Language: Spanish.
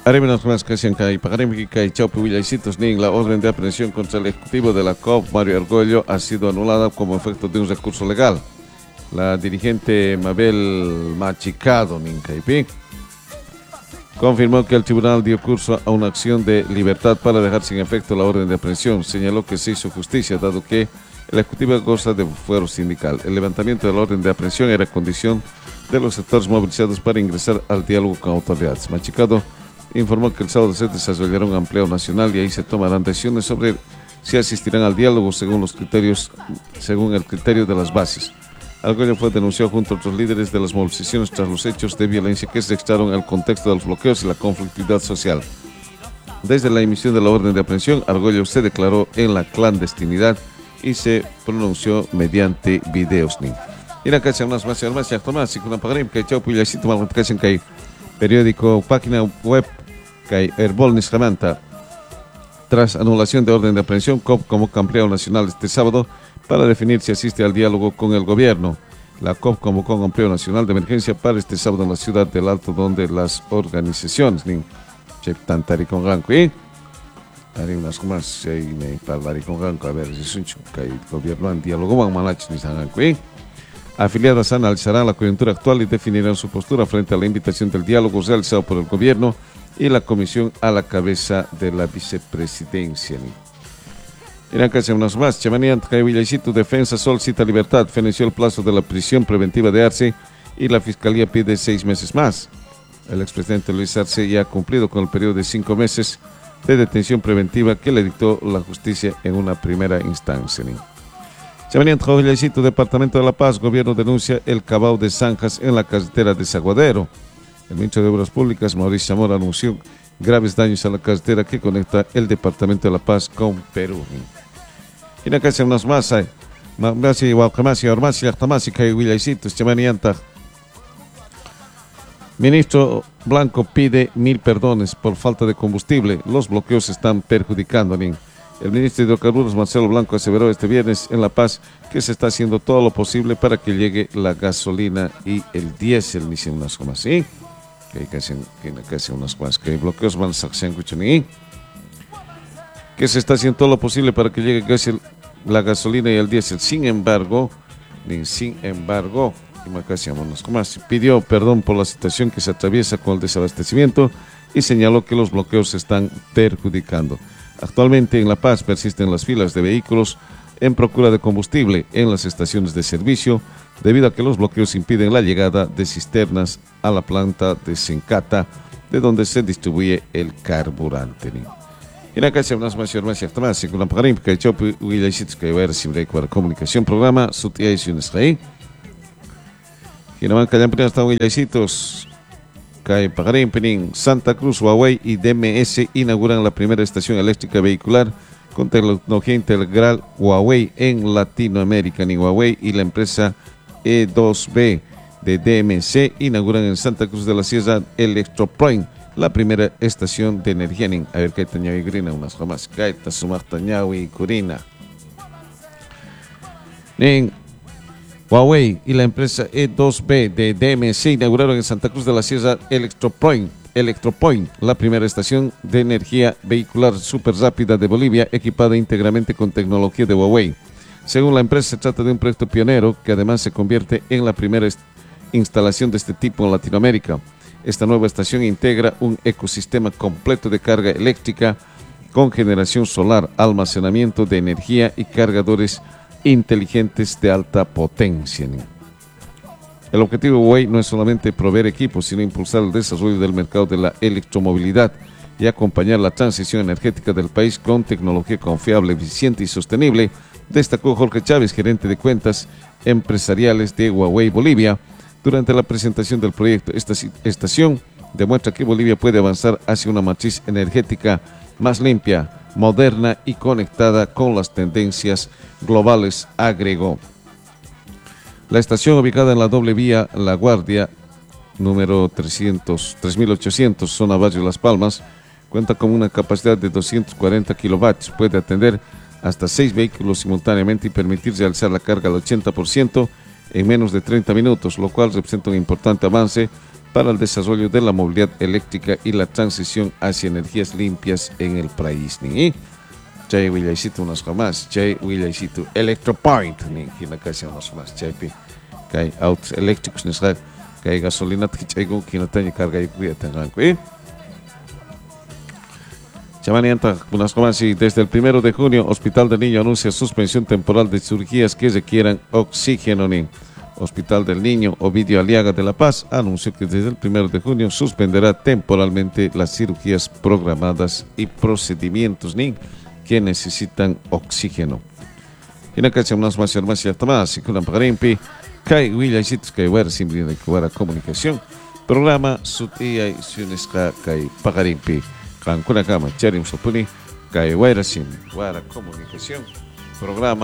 Haremos más que y pagaremos que Chaupi Villasitos ni la orden de aprehensión contra el ejecutivo de la COP, Mario Argüello, ha sido anulada como efecto de un recurso legal. La dirigente Mabel Machicado Nincaipi confirmó que el tribunal dio curso a una acción de libertad para dejar sin efecto la orden de aprehensión. Señaló que se hizo justicia, dado que el ejecutivo goza de fuero sindical. El levantamiento de la orden de aprehensión era condición de los sectores movilizados para ingresar al diálogo con autoridades. Machicado informó que el sábado se desarrollará un amplio nacional y ahí se tomarán decisiones sobre si asistirán al diálogo según el criterio de las bases. Argüello fue denunciado junto a otros líderes de las movilizaciones tras los hechos de violencia que se registraron en el contexto de los bloqueos y la conflictividad social. Desde la emisión de la orden de aprehensión, Argüello se declaró en la clandestinidad y se pronunció mediante videos. Periódico, página web, Herbol Nisramanta. Tras anulación de orden de aprehensión, COP convoca ampliado nacional este sábado para definir si asiste al diálogo con el gobierno. La COP convocó un amplio nacional de emergencia para este sábado en la ciudad del Alto, donde las organizaciones haré unas más para con Ranco a ver si el gobierno en diálogo van malach ni sanganqui. Afiliadas analizarán la coyuntura actual y definirán su postura frente a la invitación del diálogo realizado por el gobierno y la comisión a la cabeza de la vicepresidencia. Irán casi unas más. Chamanian Villasito, defensa solicita libertad, feneció el plazo de la prisión preventiva de Arce y la fiscalía pide 6 meses más. El expresidente Luis Arce ya ha cumplido con el periodo de 5 meses de detención preventiva que le dictó la justicia en una primera instancia. Chamanian Villasito, Departamento de La Paz, gobierno denuncia el cavao de zanjas en la carretera de Zaguadero. El ministro de Obras Públicas, Mauricio Zamora, anunció graves daños a la carretera que conecta el Departamento de La Paz con Perú. Y la casa unas más hay. Masi, Guacamasi, Ormasi, Actamasi, Villasito, Chamanian. Ministro Blanco pide 1000 perdones por falta de combustible. Los bloqueos están perjudicando. El ministro de Hidrocarburos, Marcelo Blanco, aseveró este viernes en La Paz que se está haciendo todo lo posible para que llegue la gasolina y el diésel. Unas comas, ¿sí? Que unas cosas que bloqueos van a ser que se está haciendo todo lo posible para que llegue la gasolina y el diésel. Sin embargo, pidió perdón por la situación que se atraviesa con el desabastecimiento y señaló que los bloqueos se están perjudicando. Actualmente en La Paz persisten las filas de vehículos en procura de combustible en las estaciones de servicio debido a que los bloqueos impiden la llegada de cisternas a la planta de Sencata, de donde se distribuye el carburante. Y la casa unas más y con la pagarín que chopi Villasito que va a recibir para comunicación programa Sutia y Sunesrey. Y no van callan primero hasta Villasitos. Pagarín Penín, Santa Cruz, Huawei y DMS inauguran la primera estación eléctrica vehicular con tecnología integral Huawei en Latinoamérica. Huawei y la empresa E2B de DMC inauguran en Santa Cruz de la Sierra Electropoint, la primera estación de energía. A ver qué tenía y grina unas jamás. Caita sumartañao y curina. Huawei y la empresa E2B de DMC inauguraron en Santa Cruz de la Sierra Electropoint, la primera estación de energía vehicular súper rápida de Bolivia, equipada íntegramente con tecnología de Huawei. Según la empresa, se trata de un proyecto pionero que además se convierte en la primera instalación de este tipo en Latinoamérica. Esta nueva estación integra un ecosistema completo de carga eléctrica con generación solar, almacenamiento de energía y cargadores inteligentes de alta potencia. El objetivo de Huawei no es solamente proveer equipos, sino impulsar el desarrollo del mercado de la electromovilidad y acompañar la transición energética del país con tecnología confiable, eficiente y sostenible, destacó Jorge Chávez, gerente de cuentas empresariales de Huawei Bolivia, durante la presentación del proyecto. Esta estación demuestra que Bolivia puede avanzar hacia una matriz energética más limpia, moderna y conectada con las tendencias globales, agregó. La estación, ubicada en la doble vía La Guardia, número 3800, zona Barrio Las Palmas, cuenta con una capacidad de 240 kilovatios, puede atender hasta 6 vehículos simultáneamente y permitir realizar la carga al 80% en menos de 30 minutos, lo cual representa un importante avance para el desarrollo de la movilidad eléctrica y la transición hacia energías limpias en el país. Chay Willaycito unos más, Chay Willaycito Electropoint, Kina casi unos más, Chay Kay autos eléctricos, Kay gasolina, Chay Kinataña carga y cuídate, Chamanianta, unas más y desde el 1 de junio, Hospital del Niño anuncia suspensión temporal de cirugías que requieran oxígeno. Hospital del Niño Ovidio Aliaga de La Paz anunció que desde el 1 de junio suspenderá temporalmente las cirugías programadas y procedimientos que necesitan oxígeno. Y no cacha unas más y más y con parimpi, Kai Willaycitos que hubiera simple de que hubiera comunicación, programa Sutia y Sunesca Kai Pagarimpi. Cancuna Cama, Cherim Sopuni, Caiguera Sim, Guara Comunicación, programa